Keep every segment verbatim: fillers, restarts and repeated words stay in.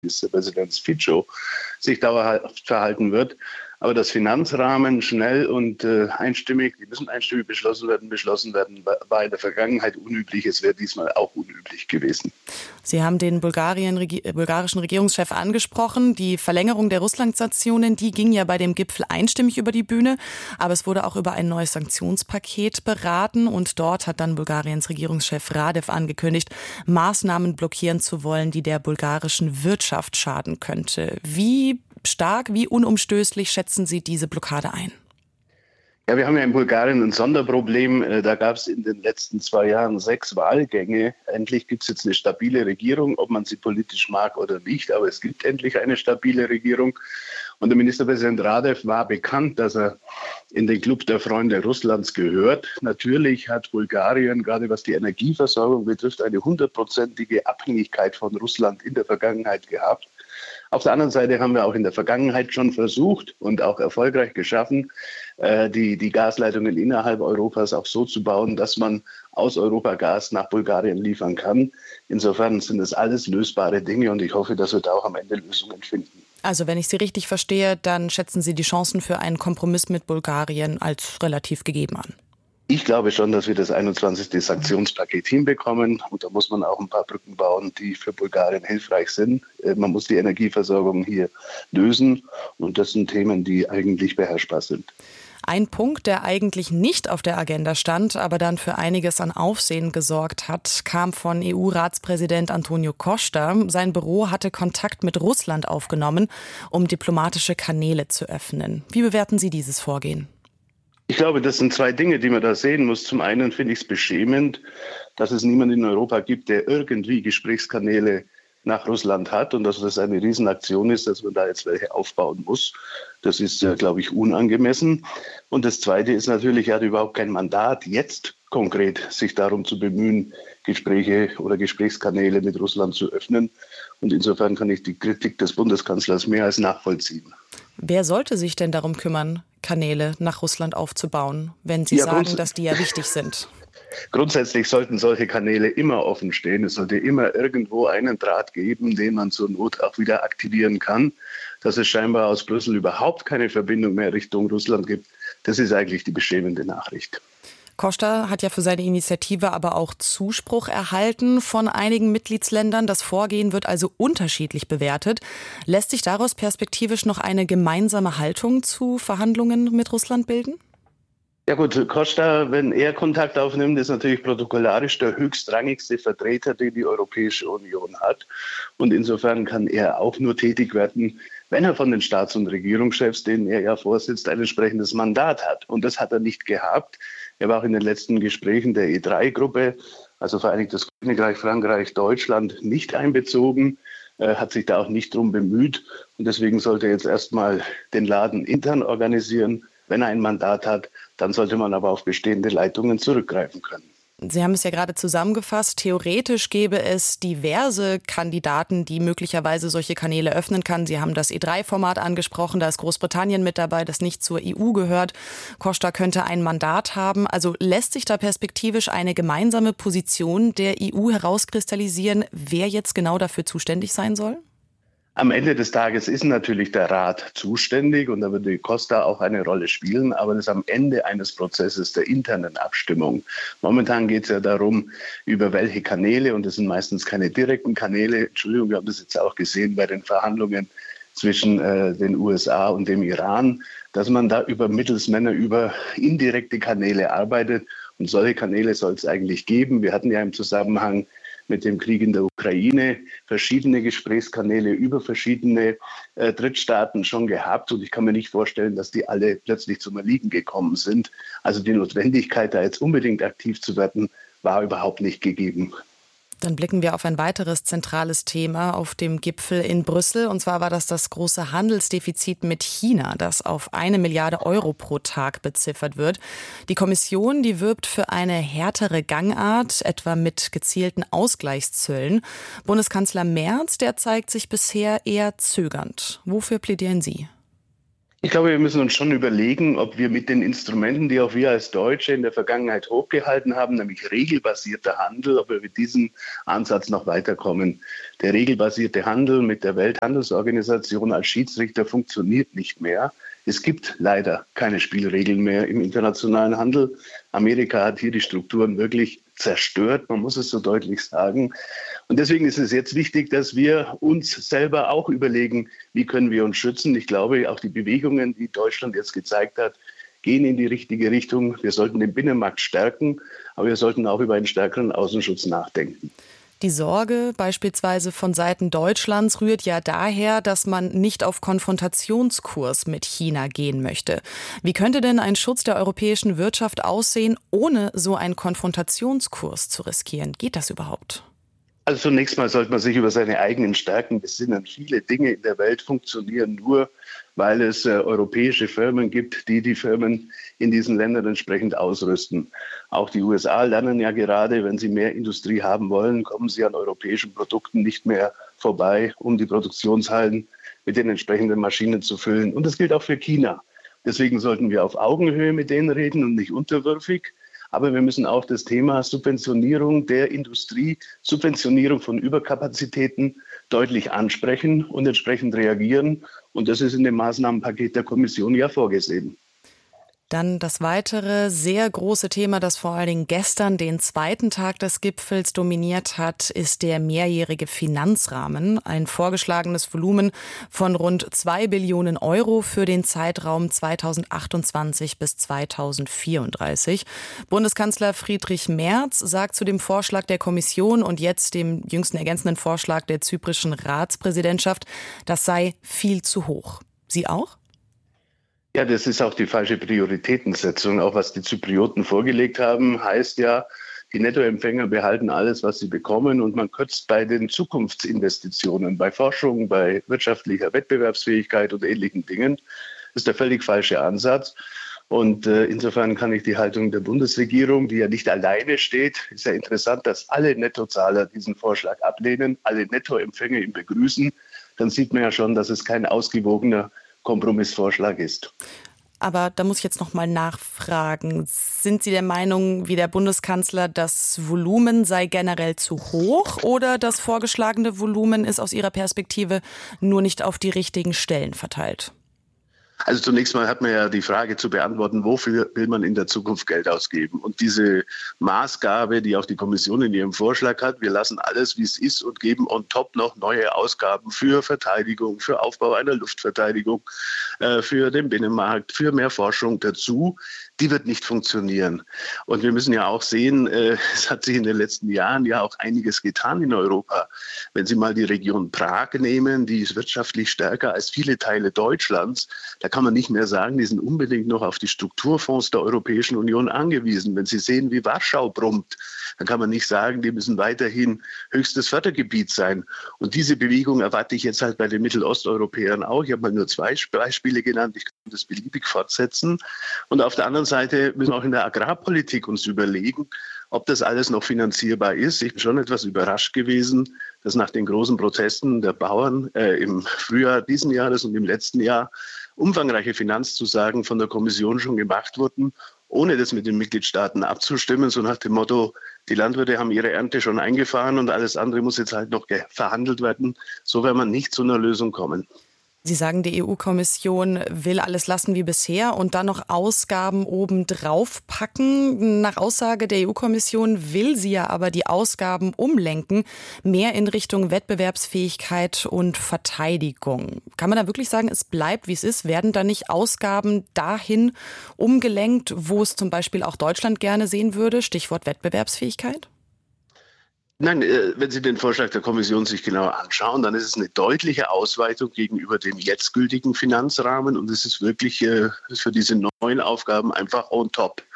Ministerpräsident Fico sich dauerhaft verhalten wird. Aber dass Finanzrahmen schnell und äh, einstimmig, die müssen einstimmig beschlossen werden, beschlossen werden, war in der Vergangenheit unüblich. Es wäre diesmal auch unüblich gewesen. Sie haben den Bulgarien, Regi- bulgarischen Regierungschef angesprochen. Die Verlängerung der Russland-Sanktionen, die ging ja bei dem Gipfel einstimmig über die Bühne. Aber es wurde auch über ein neues Sanktionspaket beraten. Und dort hat dann Bulgariens Regierungschef Radev angekündigt, Maßnahmen blockieren zu wollen, die der bulgarischen Wirtschaft schaden könnte. Wie stark, wie unumstößlich schätzen Sie diese Blockade ein? Ja, wir haben ja in Bulgarien ein Sonderproblem. Da gab es in den letzten zwei Jahren sechs Wahlgänge. Endlich gibt es jetzt eine stabile Regierung, ob man sie politisch mag oder nicht. Aber es gibt endlich eine stabile Regierung. Und der Ministerpräsident Radev war bekannt, dass er in den Club der Freunde Russlands gehört. Natürlich hat Bulgarien, gerade was die Energieversorgung betrifft, eine hundertprozentige Abhängigkeit von Russland in der Vergangenheit gehabt. Auf der anderen Seite haben wir auch in der Vergangenheit schon versucht und auch erfolgreich geschaffen, die, die Gasleitungen innerhalb Europas auch so zu bauen, dass man aus Europa Gas nach Bulgarien liefern kann. Insofern sind das alles lösbare Dinge und ich hoffe, dass wir da auch am Ende Lösungen finden. Also wenn ich Sie richtig verstehe, dann schätzen Sie die Chancen für einen Kompromiss mit Bulgarien als relativ gegeben an. Ich glaube schon, dass wir das einundzwanzigste Sanktionspaket hinbekommen. Und da muss man auch ein paar Brücken bauen, die für Bulgarien hilfreich sind. Man muss die Energieversorgung hier lösen. Und das sind Themen, die eigentlich beherrschbar sind. Ein Punkt, der eigentlich nicht auf der Agenda stand, aber dann für einiges an Aufsehen gesorgt hat, kam von E U-Ratspräsident Antonio Costa. Sein Büro hatte Kontakt mit Russland aufgenommen, um diplomatische Kanäle zu öffnen. Wie bewerten Sie dieses Vorgehen? Ich glaube, das sind zwei Dinge, die man da sehen muss. Zum einen finde ich es beschämend, dass es niemanden in Europa gibt, der irgendwie Gesprächskanäle nach Russland hat und dass das eine Riesenaktion ist, dass man da jetzt welche aufbauen muss. Das ist, glaube ich, unangemessen. Und das Zweite ist natürlich, er hat überhaupt kein Mandat, jetzt konkret sich darum zu bemühen, Gespräche oder Gesprächskanäle mit Russland zu öffnen. Und insofern kann ich die Kritik des Bundeskanzlers mehr als nachvollziehen. Wer sollte sich denn darum kümmern, Kanäle nach Russland aufzubauen, wenn Sie ja, sagen, dass die ja wichtig sind? Grundsätzlich sollten solche Kanäle immer offen stehen. Es sollte immer irgendwo einen Draht geben, den man zur Not auch wieder aktivieren kann. Dass es scheinbar aus Brüssel überhaupt keine Verbindung mehr Richtung Russland gibt, das ist eigentlich die beschämende Nachricht. Costa hat ja für seine Initiative aber auch Zuspruch erhalten von einigen Mitgliedsländern. Das Vorgehen wird also unterschiedlich bewertet. Lässt sich daraus perspektivisch noch eine gemeinsame Haltung zu Verhandlungen mit Russland bilden? Ja gut, Costa, wenn er Kontakt aufnimmt, ist natürlich protokollarisch der höchstrangigste Vertreter, den die Europäische Union hat. Und insofern kann er auch nur tätig werden, wenn er von den Staats- und Regierungschefs, denen er ja vorsitzt, ein entsprechendes Mandat hat. Und das hat er nicht gehabt. Er war auch in den letzten Gesprächen der E drei Gruppe, also Vereinigtes Königreich, Frankreich, Deutschland, nicht einbezogen, äh, hat sich da auch nicht drum bemüht. Und deswegen sollte er jetzt erstmal den Laden intern organisieren. Wenn er ein Mandat hat, dann sollte man aber auf bestehende Leitungen zurückgreifen können. Sie haben es ja gerade zusammengefasst. Theoretisch gäbe es diverse Kandidaten, die möglicherweise solche Kanäle öffnen kann. Sie haben das E drei Format angesprochen. Da ist Großbritannien mit dabei, das nicht zur E U gehört. Costa könnte ein Mandat haben. Also lässt sich da perspektivisch eine gemeinsame Position der E U herauskristallisieren, wer jetzt genau dafür zuständig sein soll? Am Ende des Tages ist natürlich der Rat zuständig und da wird die Costa auch eine Rolle spielen, aber das ist am Ende eines Prozesses der internen Abstimmung. Momentan geht es ja darum, über welche Kanäle, und das sind meistens keine direkten Kanäle, Entschuldigung, wir haben das jetzt auch gesehen bei den Verhandlungen zwischen äh, den U S A und dem Iran, dass man da über Mittelsmänner, über indirekte Kanäle arbeitet und solche Kanäle soll es eigentlich geben. Wir hatten ja im Zusammenhang mit dem Krieg in der Ukraine verschiedene Gesprächskanäle über verschiedene äh, Drittstaaten schon gehabt. Und ich kann mir nicht vorstellen, dass die alle plötzlich zum Erliegen gekommen sind. Also die Notwendigkeit, da jetzt unbedingt aktiv zu werden, war überhaupt nicht gegeben. Dann blicken wir auf ein weiteres zentrales Thema auf dem Gipfel in Brüssel. Und zwar war das das große Handelsdefizit mit China, das auf eine Milliarde Euro pro Tag beziffert wird. Die Kommission, die wirbt für eine härtere Gangart, etwa mit gezielten Ausgleichszöllen. Bundeskanzler Merz, der zeigt sich bisher eher zögernd. Wofür plädieren Sie? Ich glaube, wir müssen uns schon überlegen, ob wir mit den Instrumenten, die auch wir als Deutsche in der Vergangenheit hochgehalten haben, nämlich regelbasierter Handel, ob wir mit diesem Ansatz noch weiterkommen. Der regelbasierte Handel mit der Welthandelsorganisation als Schiedsrichter funktioniert nicht mehr. Es gibt leider keine Spielregeln mehr im internationalen Handel. Amerika hat hier die Strukturen wirklich zerstört, man muss es so deutlich sagen. Und deswegen ist es jetzt wichtig, dass wir uns selber auch überlegen, wie können wir uns schützen. Ich glaube, auch die Bewegungen, die Deutschland jetzt gezeigt hat, gehen in die richtige Richtung. Wir sollten den Binnenmarkt stärken, aber wir sollten auch über einen stärkeren Außenschutz nachdenken. Die Sorge beispielsweise von Seiten Deutschlands rührt ja daher, dass man nicht auf Konfrontationskurs mit China gehen möchte. Wie könnte denn ein Schutz der europäischen Wirtschaft aussehen, ohne so einen Konfrontationskurs zu riskieren? Geht das überhaupt? Also zunächst mal sollte man sich über seine eigenen Stärken besinnen. Viele Dinge in der Welt funktionieren nur, weil es äh, europäische Firmen gibt, die die Firmen in diesen Ländern entsprechend ausrüsten. Auch die U S A lernen ja gerade, wenn sie mehr Industrie haben wollen, kommen sie an europäischen Produkten nicht mehr vorbei, um die Produktionshallen mit den entsprechenden Maschinen zu füllen. Und das gilt auch für China. Deswegen sollten wir auf Augenhöhe mit denen reden und nicht unterwürfig. Aber wir müssen auch das Thema Subventionierung der Industrie, Subventionierung von Überkapazitäten deutlich ansprechen und entsprechend reagieren. Und das ist in dem Maßnahmenpaket der Kommission ja vorgesehen. Dann das weitere sehr große Thema, das vor allen Dingen gestern den zweiten Tag des Gipfels dominiert hat, ist der mehrjährige Finanzrahmen. Ein vorgeschlagenes Volumen von rund zwei Billionen Euro für den Zeitraum zweitausendachtundzwanzig bis zweitausendvierunddreißig. Bundeskanzler Friedrich Merz sagt zu dem Vorschlag der Kommission und jetzt dem jüngsten ergänzenden Vorschlag der zyprischen Ratspräsidentschaft, das sei viel zu hoch. Sie auch? Ja, das ist auch die falsche Prioritätensetzung. Auch was die Zyprioten vorgelegt haben, heißt ja, die Nettoempfänger behalten alles, was sie bekommen und man kürzt bei den Zukunftsinvestitionen, bei Forschung, bei wirtschaftlicher Wettbewerbsfähigkeit und ähnlichen Dingen. Das ist der völlig falsche Ansatz. Und äh, insofern kann ich die Haltung der Bundesregierung, die ja nicht alleine steht, ist ja interessant, dass alle Nettozahler diesen Vorschlag ablehnen, alle Nettoempfänger ihn begrüßen. Dann sieht man ja schon, dass es kein ausgewogener Kompromissvorschlag ist. Aber da muss ich jetzt noch mal nachfragen. Sind Sie der Meinung, wie der Bundeskanzler, das Volumen sei generell zu hoch oder das vorgeschlagene Volumen ist aus Ihrer Perspektive nur nicht auf die richtigen Stellen verteilt? Also zunächst mal hat man ja die Frage zu beantworten, wofür will man in der Zukunft Geld ausgeben? Und diese Maßgabe, die auch die Kommission in ihrem Vorschlag hat, wir lassen alles, wie es ist und geben on top noch neue Ausgaben für Verteidigung, für Aufbau einer Luftverteidigung, äh, für den Binnenmarkt, für mehr Forschung dazu, die wird nicht funktionieren. Und wir müssen ja auch sehen, äh, es hat sich in den letzten Jahren ja auch einiges getan in Europa. Wenn Sie mal die Region Prag nehmen, die ist wirtschaftlich stärker als viele Teile Deutschlands, da kann man nicht mehr sagen, die sind unbedingt noch auf die Strukturfonds der Europäischen Union angewiesen. Wenn Sie sehen, wie Warschau brummt, dann kann man nicht sagen, die müssen weiterhin höchstes Fördergebiet sein. Und diese Bewegung erwarte ich jetzt halt bei den Mittelosteuropäern auch. Ich habe mal nur zwei Beispiele genannt, ich kann das beliebig fortsetzen. Und auf der anderen Seite müssen wir auch in der Agrarpolitik uns überlegen, ob das alles noch finanzierbar ist. Ich bin schon etwas überrascht gewesen, dass nach den großen Protesten der Bauern äh, im Frühjahr diesen Jahres und im letzten Jahr umfangreiche Finanzzusagen von der Kommission schon gemacht wurden, ohne das mit den Mitgliedstaaten abzustimmen, so nach dem Motto, die Landwirte haben ihre Ernte schon eingefahren und alles andere muss jetzt halt noch verhandelt werden. So wird man nicht zu einer Lösung kommen. Sie sagen, die E U-Kommission will alles lassen wie bisher und dann noch Ausgaben obendrauf packen. Nach Aussage der E U-Kommission will sie ja aber die Ausgaben umlenken, mehr in Richtung Wettbewerbsfähigkeit und Verteidigung. Kann man da wirklich sagen, es bleibt, wie es ist? Werden da nicht Ausgaben dahin umgelenkt, wo es zum Beispiel auch Deutschland gerne sehen würde? Stichwort Wettbewerbsfähigkeit? Nein, wenn Sie den Vorschlag der Kommission sich genauer anschauen, dann ist es eine deutliche Ausweitung gegenüber dem jetzt gültigen Finanzrahmen und es ist wirklich für diese neuen Aufgaben einfach on top.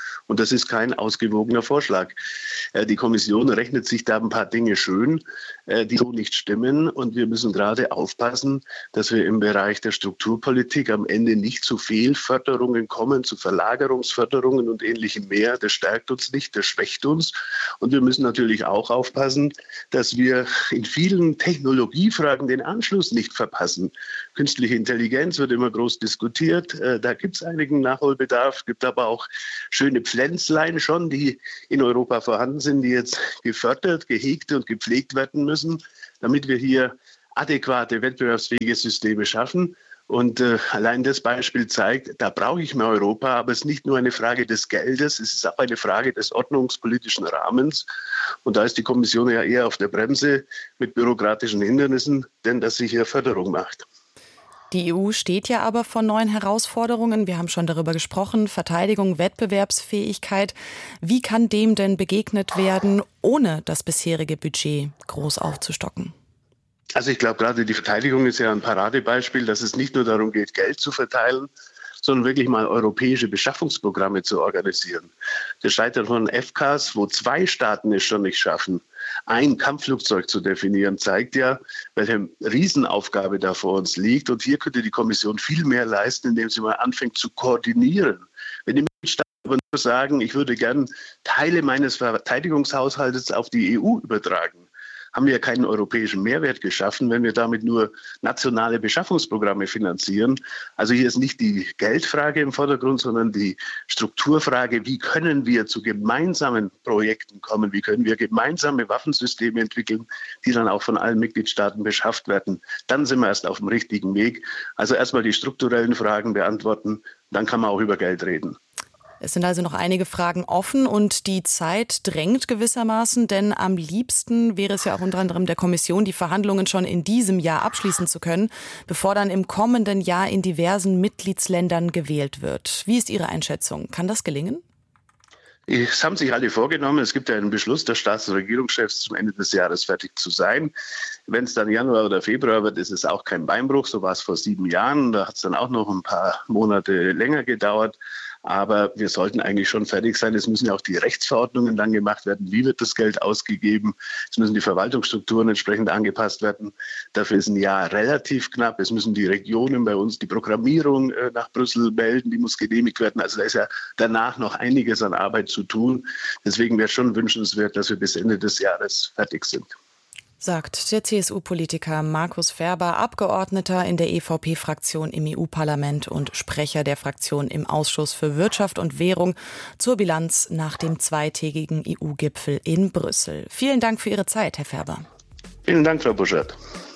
Und das ist kein ausgewogener Vorschlag. Die Kommission rechnet sich da ein paar Dinge schön, die so nicht stimmen. Und wir müssen gerade aufpassen, dass wir im Bereich der Strukturpolitik am Ende nicht zu Fehlförderungen kommen, zu Verlagerungsförderungen und ähnlichem mehr. Das stärkt uns nicht, das schwächt uns. Und wir müssen natürlich auch aufpassen, dass wir in vielen Technologiefragen den Anschluss nicht verpassen. Künstliche Intelligenz wird immer groß diskutiert. Da gibt es einigen Nachholbedarf. Es gibt aber auch schöne Pflänzlein schon, die in Europa vorhanden sind, die jetzt gefördert, gehegt und gepflegt werden müssen, damit wir hier adäquate, wettbewerbsfähige Systeme schaffen. Und äh, allein das Beispiel zeigt, da brauche ich mehr Europa, aber es ist nicht nur eine Frage des Geldes, es ist auch eine Frage des ordnungspolitischen Rahmens. Und da ist die Kommission ja eher auf der Bremse mit bürokratischen Hindernissen, denn dass sie hier Förderung macht. Die E U steht ja aber vor neuen Herausforderungen. Wir haben schon darüber gesprochen. Verteidigung, Wettbewerbsfähigkeit. Wie kann dem denn begegnet werden, ohne das bisherige Budget groß aufzustocken? Also ich glaube, gerade die Verteidigung ist ja ein Paradebeispiel, dass es nicht nur darum geht, Geld zu verteilen, sondern wirklich mal europäische Beschaffungsprogramme zu organisieren. Das Scheitern von F C A S, wo zwei Staaten es schon nicht schaffen, ein Kampfflugzeug zu definieren, zeigt ja, welche Riesenaufgabe da vor uns liegt. Und hier könnte die Kommission viel mehr leisten, indem sie mal anfängt zu koordinieren. Wenn die Mitgliedstaaten aber nur sagen, ich würde gern Teile meines Verteidigungshaushaltes auf die E U übertragen, haben wir ja keinen europäischen Mehrwert geschaffen, wenn wir damit nur nationale Beschaffungsprogramme finanzieren. Also hier ist nicht die Geldfrage im Vordergrund, sondern die Strukturfrage, wie können wir zu gemeinsamen Projekten kommen, wie können wir gemeinsame Waffensysteme entwickeln, die dann auch von allen Mitgliedstaaten beschafft werden. Dann sind wir erst auf dem richtigen Weg. Also erstmal die strukturellen Fragen beantworten, dann kann man auch über Geld reden. Es sind also noch einige Fragen offen und die Zeit drängt gewissermaßen, denn am liebsten wäre es ja auch unter anderem der Kommission, die Verhandlungen schon in diesem Jahr abschließen zu können, bevor dann im kommenden Jahr in diversen Mitgliedsländern gewählt wird. Wie ist Ihre Einschätzung? Kann das gelingen? Es haben sich alle vorgenommen. Es gibt ja einen Beschluss der Staats- und Regierungschefs, zum Ende des Jahres fertig zu sein. Wenn es dann Januar oder Februar wird, ist es auch kein Beinbruch. So war es vor sieben Jahren. Da hat es dann auch noch ein paar Monate länger gedauert. Aber wir sollten eigentlich schon fertig sein. Es müssen ja auch die Rechtsverordnungen dann gemacht werden. Wie wird das Geld ausgegeben? Es müssen die Verwaltungsstrukturen entsprechend angepasst werden. Dafür ist ein Jahr relativ knapp. Es müssen die Regionen bei uns die Programmierung äh, nach Brüssel melden. Die muss genehmigt werden. Also da ist ja danach noch einiges an Arbeit zu tun. Deswegen wäre es schon wünschenswert, dass wir bis Ende des Jahres fertig sind. Sagt der C S U-Politiker Markus Ferber, Abgeordneter in der E V P-Fraktion im E U-Parlament und Sprecher der Fraktion im Ausschuss für Wirtschaft und Währung zur Bilanz nach dem zweitägigen E U-Gipfel in Brüssel. Vielen Dank für Ihre Zeit, Herr Ferber. Vielen Dank, Frau Buschert.